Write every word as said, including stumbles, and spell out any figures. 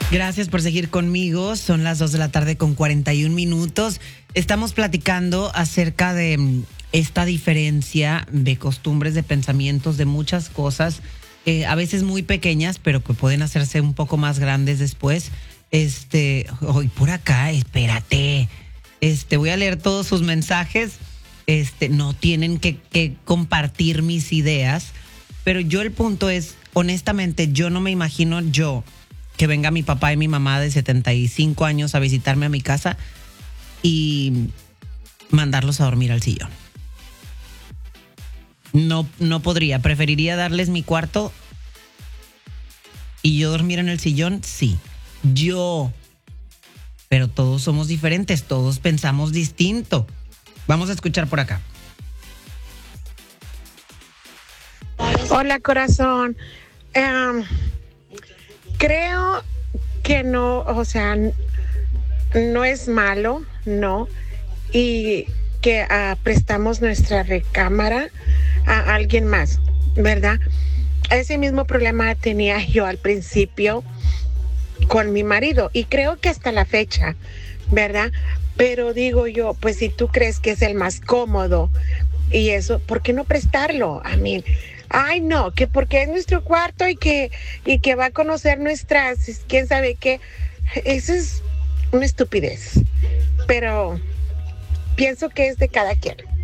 Gracias por seguir conmigo. Son las dos de la tarde con cuarenta y un minutos. Estamos platicando acerca de mm, esta diferencia de costumbres, de pensamientos, de muchas cosas, eh, a veces muy pequeñas, pero que pueden hacerse un poco más grandes después. Este, hoy por acá, espérate. Este, voy a leer todos sus mensajes. Este, no tienen que, que compartir mis ideas, pero yo el punto es, honestamente, yo no me imagino yo que venga mi papá y mi mamá de setenta y cinco años a visitarme a mi casa y mandarlos a dormir al sillón. No, no podría. Preferiría darles mi cuarto y yo dormir en el sillón, sí. Yo. Pero todos somos diferentes, todos pensamos distinto. Vamos a escuchar por acá. Hola, corazón. Um, creo que no, o sea, no es malo, no, y que uh, prestamos nuestra recámara a alguien más, ¿verdad? Ese mismo problema tenía yo al principio con mi marido y creo que hasta la fecha, ¿verdad? Pero digo yo, pues si tú crees que es el más cómodo y eso, ¿por qué no prestarlo? A mí, ay no, que porque es nuestro cuarto y que, y que va a conocer nuestras, quién sabe qué. Eso es una estupidez, pero pienso que es de cada quien.